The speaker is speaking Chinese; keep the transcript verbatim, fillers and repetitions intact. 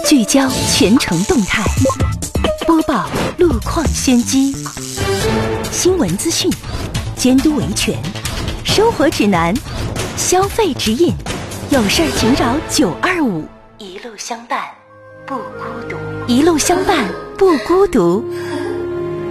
聚焦全城动态，播报路况先机，新闻资讯，监督维权，生活指南，消费指引，有事儿请找九二五，一路相伴不孤独，一路相伴不孤独。